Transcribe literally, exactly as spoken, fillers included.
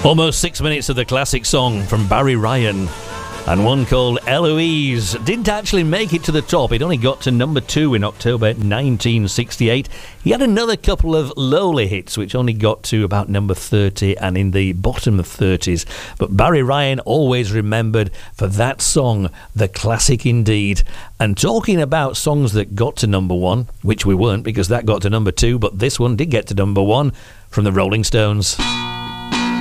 Almost six minutes of the classic song from Barry Ryan, and one called Eloise didn't actually make it to the top. It only got to number two in October nineteen sixty-eight. He had another couple of lowly hits which only got to about number thirty and in the bottom thirties. But Barry Ryan always remembered for that song, the classic indeed. And talking about songs that got to number one, which we weren't because that got to number two, but this one did get to number one, from the Rolling Stones.